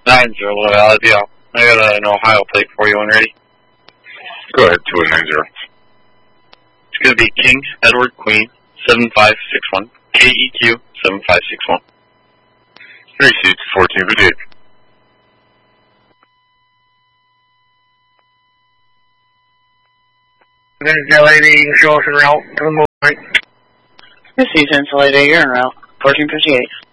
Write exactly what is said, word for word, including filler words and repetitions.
nine zero, Little Valley, yeah. I got an Ohio plate for you when ready. Go ahead, two one nine zero. It's going to be King Edward Queen seven five six one, K E Q seven five six one. Receipt fourteen fifty-eight. This is L A D, show us en route to the movement. This is L A D, you're en route, fourteen fifty-eight.